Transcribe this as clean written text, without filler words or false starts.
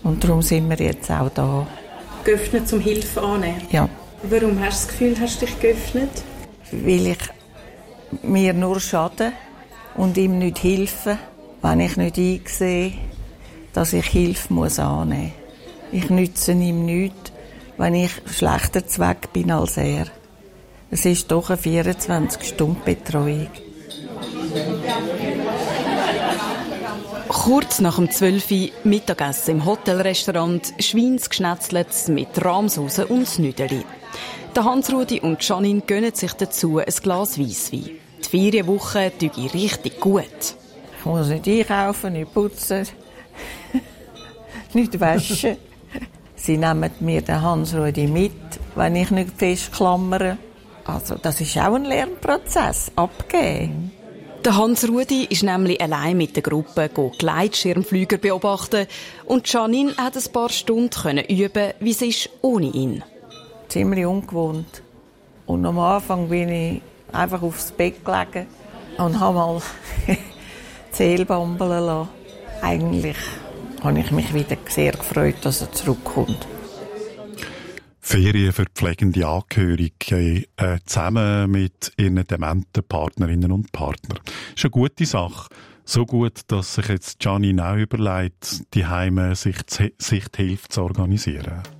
Und darum sind wir jetzt auch da. Geöffnet zum Hilfe annehmen? Ja. Warum hast du das Gefühl, hast du dich geöffnet? Weil ich mir nur schade und ihm nicht helfe, wenn ich nicht einsehe, dass ich Hilfe annehmen muss. Ich nütze ihm nichts, wenn ich schlechter Zweck bin als er. Es ist doch eine 24-Stunden-Betreuung. Kurz nach dem 12 Uhr Mittagessen im Hotelrestaurant Schweinsgeschnetzelt mit Rahmsauce und Nüdeli. Der Hans-Rudi und Janine gönnen sich dazu ein Glas Weisswein. Die Ferienwoche tue ich richtig gut. Ich muss nicht einkaufen, nicht putzen, nicht waschen. Sie nehmen mir den Hans-Rudi mit, wenn ich nicht festklammere. Also, das ist auch ein Lernprozess, abgeben. Der Hans-Rudi ist nämlich allein mit der Gruppe Gleitschirmflüger beobachten und Janine hat ein paar Stunden üben, wie es ist ohne ihn. Ziemlich ungewohnt. Und am Anfang bin ich einfach aufs Bett gelegen und habe mal die Seele bambeln lassen. Eigentlich habe ich mich wieder sehr gefreut, dass er zurückkommt. Ferien für pflegende Angehörige zusammen mit ihren dementen Partnerinnen und Partnern. Das ist eine gute Sache. So gut, dass sich jetzt Janine auch überlegt, die Heime sich die Hilfe zu organisieren.